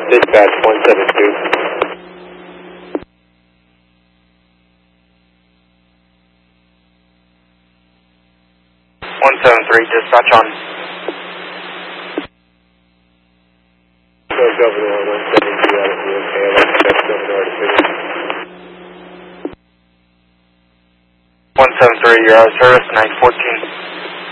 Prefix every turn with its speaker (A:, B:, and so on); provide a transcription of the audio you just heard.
A: Dispatch 172. 173, dispatch on. Governor 172 out of the okay, that's Governor City. 173, you're out of service, 914.